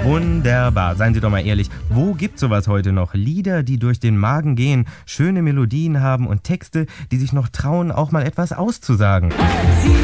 Wunderbar, seien Sie doch mal ehrlich, wo gibt's sowas heute noch? Lieder, die durch den Magen gehen, schöne Melodien haben und Texte, die sich noch trauen, auch mal etwas auszusagen.